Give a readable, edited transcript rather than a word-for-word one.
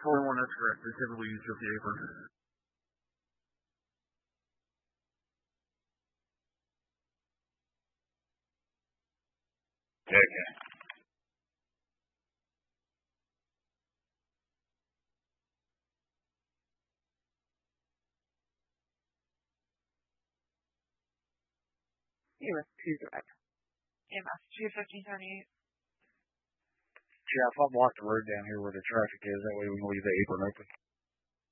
41, that's correct. They typically use just the apron. Okay. US 2 EMS 21538. Yeah, if I'm locked the road down here where the traffic is, that way we can leave the apron open.